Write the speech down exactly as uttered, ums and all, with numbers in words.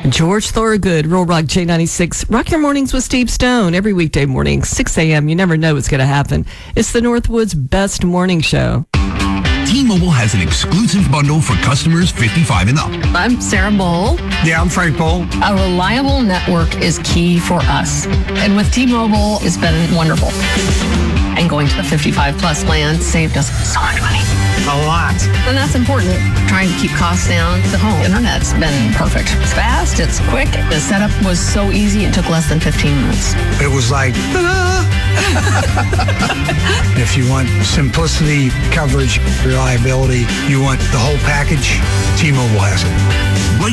George Thorogood, Rural Rock J ninety-six. Rock your mornings with Steve Stone every weekday morning, six a.m. You never know what's going to happen. It's the Northwood's best morning show. T-Mobile has an exclusive bundle for customers fifty-five and up. I'm Sarah Bowl. Yeah, I'm Frank Bowl. A reliable network is key for us. And with T-Mobile, it's been wonderful. And going to the fifty-five plus plan saved us so much money. A lot. And that's important. Trying to keep costs down. The home internet's been perfect. It's fast, it's quick. The setup was so easy, it took less than fifteen minutes. It was like, ta-da! If you want simplicity, coverage, reliability, you want the whole package, T-Mobile has it. Right